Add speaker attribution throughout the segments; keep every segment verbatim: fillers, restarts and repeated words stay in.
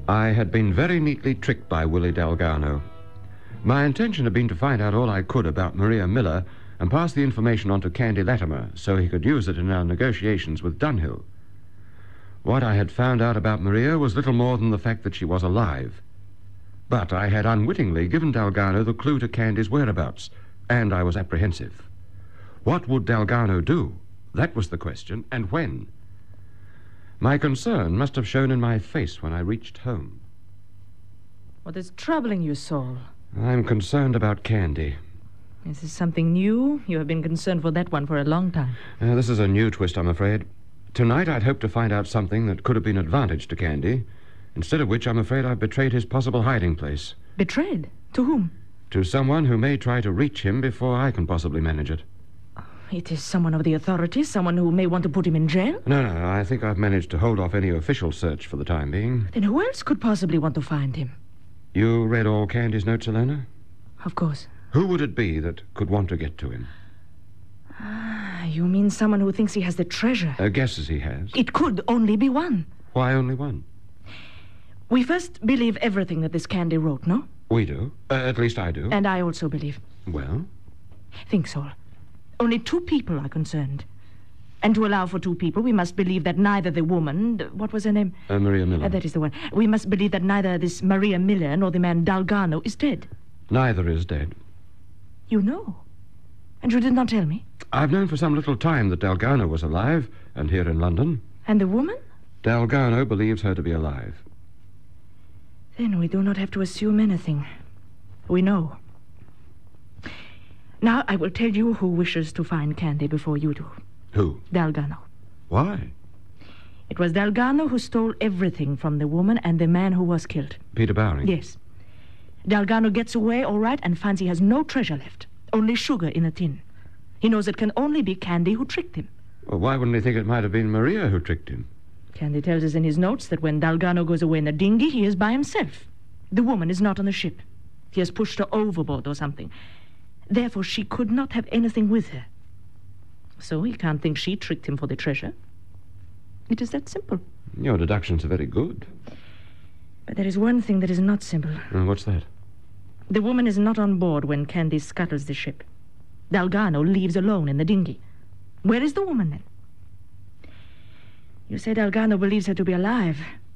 Speaker 1: I had been very neatly tricked by Willie Dalgarno. My intention had been to find out all I could about Maria Miller and pass the information on to Candy Latimer so he could use it in our negotiations with Dunhill. What I had found out about Maria was little more than the fact that she was alive. But I had unwittingly given Dalgarno the clue to Candy's whereabouts, and I was apprehensive. What would Dalgarno do? That was the question, and when? My concern must have shown in my face when I reached home.
Speaker 2: What is troubling you, Saul?
Speaker 1: I'm concerned about Candy.
Speaker 2: Is this something new? You have been concerned for that one for a long time.
Speaker 1: Uh, this is a new twist, I'm afraid. Tonight I'd hoped to find out something that could have been advantage to Candy, instead of which I'm afraid I've betrayed his possible hiding place.
Speaker 2: Betrayed? To whom?
Speaker 1: To someone who may try to reach him before I can possibly manage it.
Speaker 2: It is someone of the authorities, someone who may want to put him in jail?
Speaker 1: No, no, I think I've managed to hold off any official search for the time being.
Speaker 2: Then who else could possibly want to find him?
Speaker 1: You read all Candy's notes, Elena?
Speaker 2: Of course.
Speaker 1: Who would it be that could want to get to him?
Speaker 2: Ah, you mean someone who thinks he has the treasure?
Speaker 1: Uh, guesses he has.
Speaker 2: It could only be one.
Speaker 1: Why only one?
Speaker 2: We first believe everything that this Candy wrote, no?
Speaker 1: We do. Uh, at least I do.
Speaker 2: And I also believe.
Speaker 1: Well?
Speaker 2: Think, Saul. Only two people are concerned. And to allow for two people, we must believe that neither the woman... What was her name?
Speaker 1: Uh, Maria Miller.
Speaker 2: Uh, that is the one. We must believe that neither this Maria Miller nor the man Dalgarno is dead.
Speaker 1: Neither is dead.
Speaker 2: You know. And you did not tell me.
Speaker 1: I've known for some little time that Dalgarno was alive, and here in London.
Speaker 2: And the woman?
Speaker 1: Dalgarno believes her to be alive.
Speaker 2: Then we do not have to assume anything. We know. Now I will tell you who wishes to find Candy before you do.
Speaker 1: Who?
Speaker 2: Dalgarno.
Speaker 1: Why?
Speaker 2: It was Dalgarno who stole everything from the woman and the man who was killed.
Speaker 1: Peter Bowring?
Speaker 2: Yes. Dalgarno gets away all right and finds he has no treasure left. Only sugar in a tin. He knows it can only be Candy who tricked him.
Speaker 1: Well, why wouldn't he think it might have been Maria who tricked him?
Speaker 2: Candy tells us in his notes that when Dalgarno goes away in a dinghy, he is by himself. The woman is not on the ship. He has pushed her overboard or something. Therefore, she could not have anything with her. So he can't think she tricked him for the treasure. It is that simple.
Speaker 1: Your deductions are very good.
Speaker 2: But there is one thing that is not simple.
Speaker 1: Uh, what's that?
Speaker 2: The woman is not on board when Candy scuttles the ship. Dalgarno leaves alone in the dinghy. Where is the woman, then? You say Dalgarno believes her to be alive.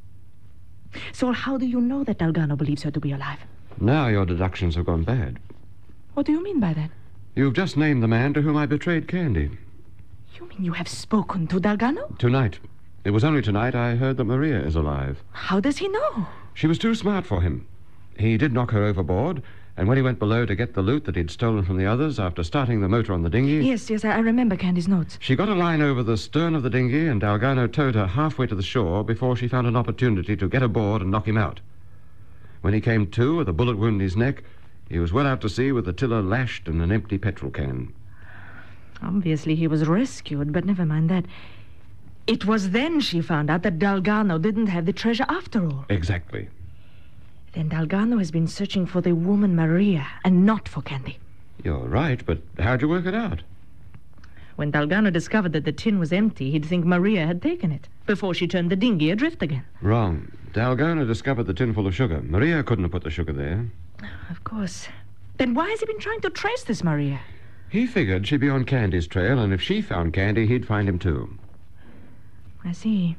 Speaker 2: So how do you know that Dalgarno believes her to be alive?
Speaker 1: Now your deductions have gone bad.
Speaker 2: What do you mean by that?
Speaker 1: You've just named the man to whom I betrayed Candy.
Speaker 2: You mean you have spoken to Dalgarno?
Speaker 1: Tonight. It was only tonight I heard that Maria is alive.
Speaker 2: How does he know?
Speaker 1: She was too smart for him. He did knock her overboard, and when he went below to get the loot that he'd stolen from the others after starting the motor on the dinghy...
Speaker 2: Yes, yes, I remember Candy's notes.
Speaker 1: She got a line over the stern of the dinghy, and Dalgarno towed her halfway to the shore before she found an opportunity to get aboard and knock him out. When he came to with a bullet wound in his neck, he was well out to sea with the tiller lashed and an empty petrol can.
Speaker 2: Obviously he was rescued, but never mind that. It was then she found out that Dalgarno didn't have the treasure after all.
Speaker 1: Exactly.
Speaker 2: Then Dalgarno has been searching for the woman Maria and not for Candy.
Speaker 1: You're right, but how'd you work it out?
Speaker 2: When Dalgarno discovered that the tin was empty, he'd think Maria had taken it before she turned the dinghy adrift again.
Speaker 1: Wrong. Dalgarno discovered the tin full of sugar. Maria couldn't have put the sugar there.
Speaker 2: Of course. Then why has he been trying to trace this Maria?
Speaker 1: He figured she'd be on Candy's trail, and if she found Candy, he'd find him too.
Speaker 2: I see.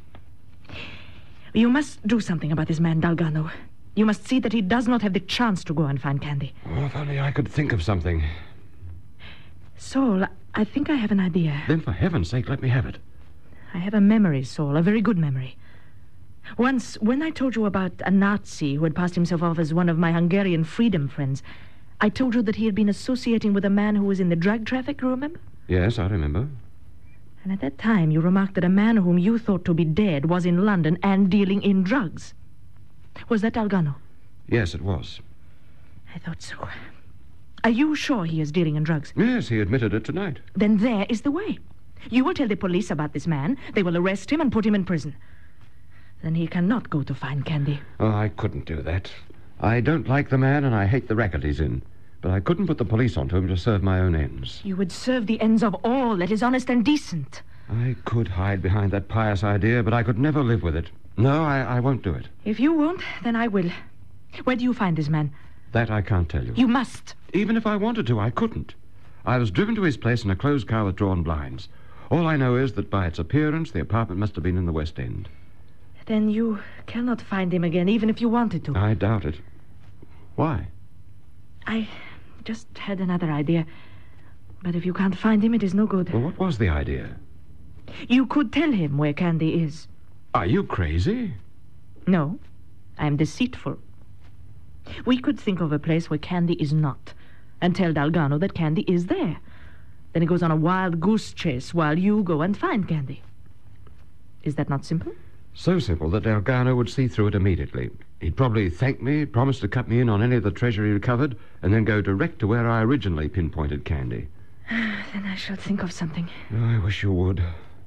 Speaker 2: You must do something about this man, Dalgarno. You must see that he does not have the chance to go and find Candy.
Speaker 1: Oh, if only I could think of something.
Speaker 2: Saul, I think I have an idea.
Speaker 1: Then for heaven's sake, let me have it.
Speaker 2: I have a memory, Saul, a very good memory. Once, when I told you about a Nazi who had passed himself off as one of my Hungarian freedom friends, I told you that he had been associating with a man who was in the drug traffic, you remember?
Speaker 1: Yes, I remember.
Speaker 2: And at that time, you remarked that a man whom you thought to be dead was in London and dealing in drugs. Was that Dalgarno?
Speaker 1: Yes, it was.
Speaker 2: I thought so. Are you sure he is dealing in drugs?
Speaker 1: Yes, he admitted it tonight.
Speaker 2: Then there is the way. You will tell the police about this man. They will arrest him and put him in prison. Then he cannot go to find Candy.
Speaker 1: Oh, I couldn't do that. I don't like the man and I hate the racket he's in. But I couldn't put the police onto him to serve my own ends.
Speaker 2: You would serve the ends of all that is honest and decent.
Speaker 1: I could hide behind that pious idea, but I could never live with it. No, I, I won't do it.
Speaker 2: If you won't, then I will. Where do you find this man?
Speaker 1: That I can't tell you.
Speaker 2: You must.
Speaker 1: Even if I wanted to, I couldn't. I was driven to his place in a closed car with drawn blinds. All I know is that by its appearance, the apartment must have been in the West End.
Speaker 2: Then you cannot find him again, even if you wanted to.
Speaker 1: I doubt it. Why?
Speaker 2: I just had another idea. But if you can't find him, it is no good.
Speaker 1: Well, what was the idea?
Speaker 2: You could tell him where Candy is.
Speaker 1: Are you crazy?
Speaker 2: No, I am deceitful. We could think of a place where Candy is not, and tell Dalgarno that Candy is there. Then he goes on a wild goose chase while you go and find Candy. Is that not simple?
Speaker 1: So simple that Dalgarno would see through it immediately. He'd probably thank me, promise to cut me in on any of the treasure he recovered, and then go direct to where I originally pinpointed Candy.
Speaker 2: Then I shall think of something.
Speaker 1: Oh, I wish you would.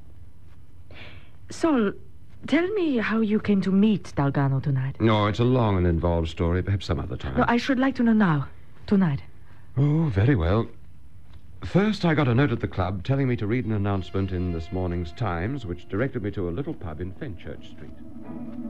Speaker 2: Sol, tell me how you came to meet Dalgarno tonight.
Speaker 1: No, it's a long and involved story. Perhaps some other time.
Speaker 2: No, I should like to know now. Tonight.
Speaker 1: Oh, very well. First, I got a note at the club telling me to read an announcement in this morning's Times, which directed me to a little pub in Fenchurch Street.